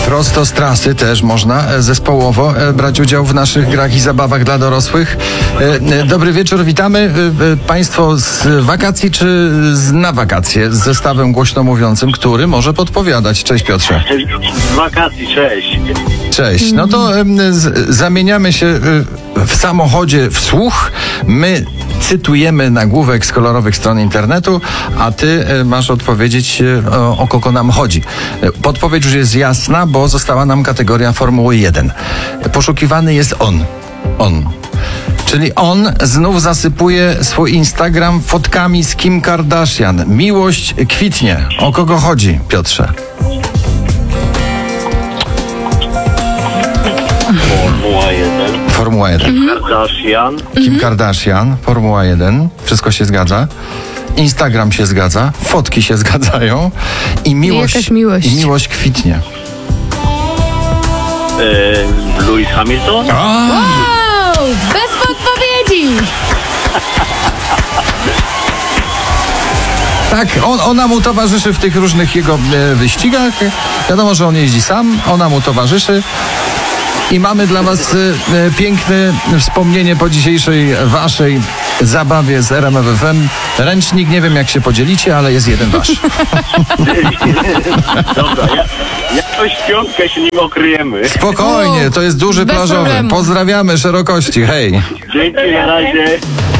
Prosto z trasy też można zespołowo brać udział w naszych grach i zabawach dla dorosłych. Dobry wieczór, witamy Państwo z wakacji czy na wakacje z zestawem głośno mówiącym, który może podpowiadać. Cześć Piotrze. Z wakacji, cześć. Cześć. No to zamieniamy się w samochodzie w słuch. My cytujemy nagłówek z kolorowych stron internetu, a ty masz odpowiedzieć, o kogo nam chodzi. Podpowiedź już jest jasna, bo została nam kategoria Formuły 1. Poszukiwany jest on. Czyli on znów zasypuje swój Instagram fotkami z Kim Kardashian. Miłość kwitnie. O kogo chodzi, Piotrze? Formuła 1. Kardashian. Kim Kardashian, Formuła 1. Wszystko się zgadza. Instagram się zgadza. Fotki się zgadzają. I miłość kwitnie. Lewis Hamilton. Wow! Bez podpowiedzi! Tak, ona mu towarzyszy w tych różnych jego wyścigach. Wiadomo, że on jeździ sam, ona mu towarzyszy. I mamy dla was piękne wspomnienie po dzisiejszej waszej zabawie z RMF FM. Ręcznik, nie wiem jak się podzielicie, ale jest jeden wasz. Dobra, jakoś w piątkę się nim okryjemy. Spokojnie, to jest duży Bez plażowy. problemu. Pozdrawiamy szerokości, hej. Dzięki, na razie.